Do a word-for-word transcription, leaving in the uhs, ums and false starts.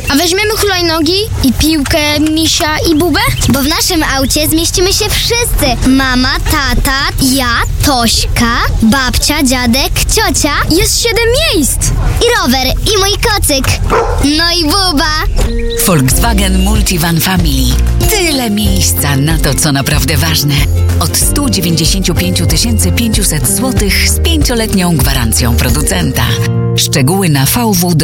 A weźmiemy hulajnogi i piłkę, misia i bubę? Bo w naszym aucie zmieścimy się wszyscy. Mama, tata, ja, Tośka, babcia, dziadek, ciocia Jest siedem miejsc! i rower, i mój kocyk. No i buba. Volkswagen Multivan Family. Tyle miejsca na to, co naprawdę ważne. Od sto dziewięćdziesiąt pięć tysięcy pięćset złotych z pięcioletnią gwarancją producenta. Szczegóły na v w